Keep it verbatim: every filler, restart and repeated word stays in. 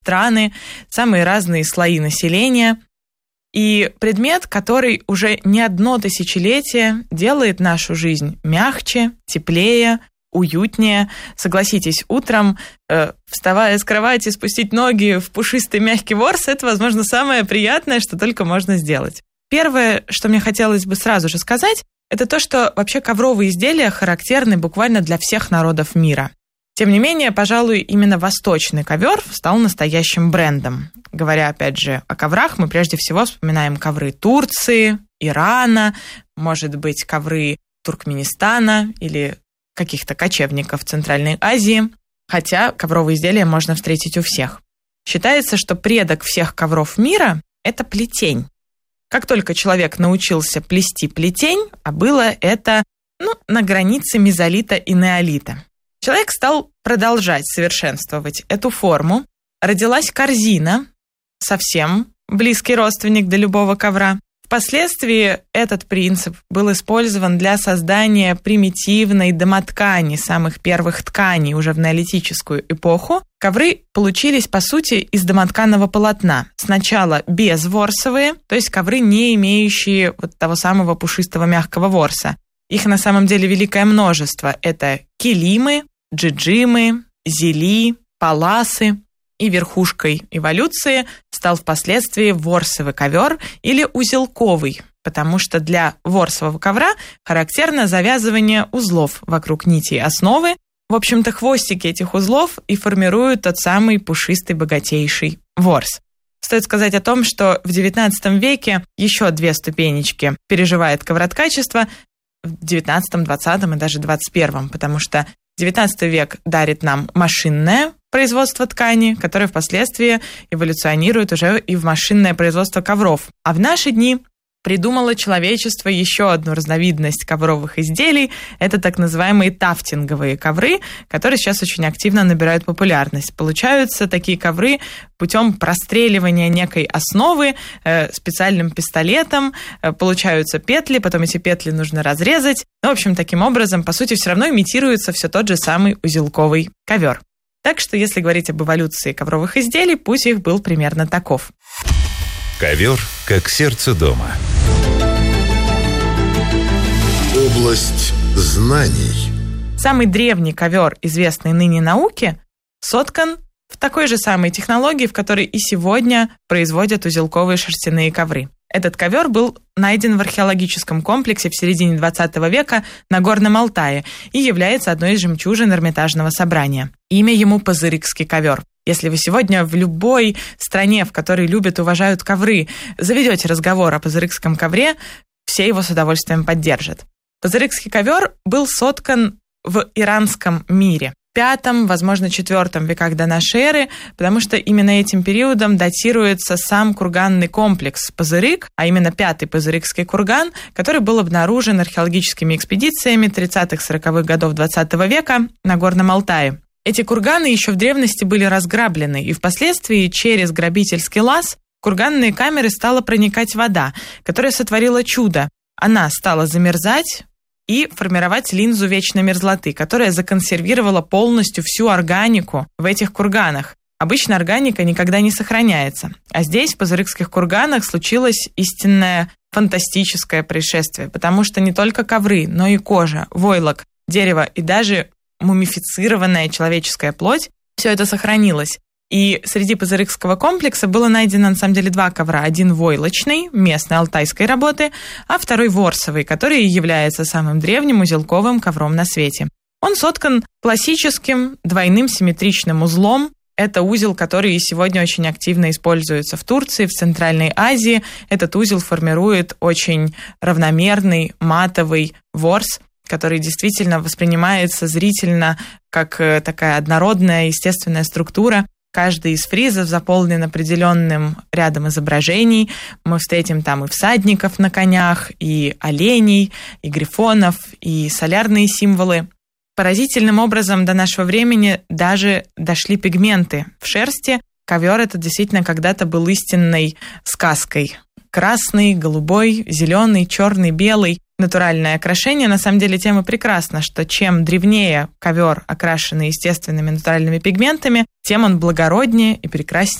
страны, самые разные слои населения. И предмет, который уже не одно тысячелетие делает нашу жизнь мягче, теплее, уютнее. Согласитесь, утром, э, вставая с кровати, спустить ноги в пушистый мягкий ворс – это, возможно, самое приятное, что только можно сделать. Первое, что мне хотелось бы сразу же сказать, это то, что вообще ковровые изделия характерны буквально для всех народов мира. Тем не менее, пожалуй, именно восточный ковер стал настоящим брендом. Говоря, опять же, о коврах, мы прежде всего вспоминаем ковры Турции, Ирана, может быть, ковры Туркменистана или каких-то кочевников Центральной Азии, хотя ковровые изделия можно встретить у всех. Считается, что предок всех ковров мира – это плетень. Как только человек научился плести плетень, а было это ну, на границе мезолита и неолита, человек стал продолжать совершенствовать эту форму. Родилась корзина, совсем близкий родственник для любого ковра. Впоследствии этот принцип был использован для создания примитивной домоткани, самых первых тканей уже в неолитическую эпоху. Ковры получились, по сути, из домотканного полотна. Сначала безворсовые, то есть ковры, не имеющие вот того самого пушистого мягкого ворса. Их на самом деле великое множество. Это килимы, джиджимы, зели, паласы. И верхушкой эволюции стал впоследствии ворсовый ковер или узелковый, потому что для ворсового ковра характерно завязывание узлов вокруг нитей основы. В общем-то, хвостики этих узлов и формируют тот самый пушистый, богатейший ворс. Стоит сказать о том, что в девятнадцатом веке еще две ступенечки переживает ковроткачество в девятнадцатом, двадцатом и даже двадцать первом, потому что девятнадцатый век дарит нам машинное производство ткани, которое впоследствии эволюционирует уже и в машинное производство ковров. А в наши дни придумало человечество еще одну разновидность ковровых изделий. Это так называемые тафтинговые ковры, которые сейчас очень активно набирают популярность. Получаются такие ковры путем простреливания некой основы э, специальным пистолетом. Э, получаются петли, потом эти петли нужно разрезать. Ну, в общем, таким образом, по сути, все равно имитируется все тот же самый узелковый ковер. Так что, если говорить об эволюции ковровых изделий, путь их был примерно таков. Ковер как сердце дома. Область знаний. Самый древний ковер, известный ныне науке, соткан в такой же самой технологии, в которой и сегодня производят узелковые шерстяные ковры. Этот ковер был найден в археологическом комплексе в середине двадцатого века на Горном Алтае и является одной из жемчужин Эрмитажного собрания. Имя ему Пазырыкский ковер. Если вы сегодня в любой стране, в которой любят и уважают ковры, заведете разговор о Пазырыкском ковре, все его с удовольствием поддержат. Пазырыкский ковер был соткан в иранском мире. В пятом, возможно, четвертом веках до нашей эры, потому что именно этим периодом датируется сам курганный комплекс Пазырык, а именно пятый Пазырыкский курган, который был обнаружен археологическими экспедициями тридцатых-сороковых годов двадцатого века на Горном Алтае. Эти курганы еще в древности были разграблены, и впоследствии через грабительский лаз в курганные камеры стала проникать вода, которая сотворила чудо. Она стала замерзать и формировать линзу вечной мерзлоты, которая законсервировала полностью всю органику в этих курганах. Обычно органика никогда не сохраняется. А здесь, в Пазырыкских курганах, случилось истинное фантастическое происшествие, потому что не только ковры, но и кожа, войлок, дерево и даже мумифицированная человеческая плоть, все это сохранилось. И среди Пазырыкского комплекса было найдено, на самом деле, два ковра. Один войлочный, местной алтайской работы, а второй ворсовый, который является самым древним узелковым ковром на свете. Он соткан классическим двойным симметричным узлом. Это узел, который сегодня очень активно используется в Турции, в Центральной Азии. Этот узел формирует очень равномерный матовый ворс, который действительно воспринимается зрительно как такая однородная естественная структура. Каждый из фризов заполнен определенным рядом изображений. Мы встретим там и всадников на конях, и оленей, и грифонов, и солярные символы. Поразительным образом до нашего времени даже дошли пигменты в шерсти. Ковер этот действительно когда-то был истинной сказкой. Красный, голубой, зеленый, черный, белый. натуральное окрашение. На самом деле тема прекрасна, что чем древнее ковер, окрашенный естественными натуральными пигментами, тем он благороднее и прекраснее